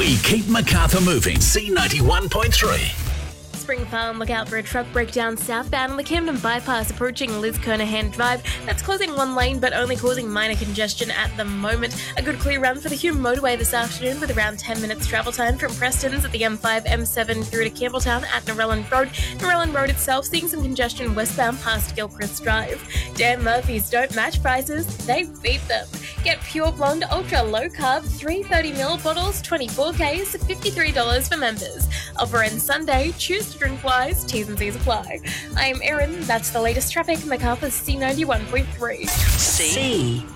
We keep Macarthur moving. C91.3. Spring Farm, look out for a truck breakdown southbound on the Camden Bypass approaching Liz Kernahan Drive. That's causing one lane but only causing minor congestion at the moment. A good clear run for the Hume motorway this afternoon with around 10 minutes travel time from Preston's at the M5, M7 through to Campbelltown at Narellan Road. Narellan Road itself seeing some congestion westbound past Gilchrist Drive. Dan Murphy's don't match prices, they beat them. Get Pure Blonde Ultra Low Carb 330ml bottles, 24Ks, $53 for members. Offer ends Sunday, choose to drink wise, T's and C's apply. I'm Erin, that's the latest traffic, Macarthur's C91.3. C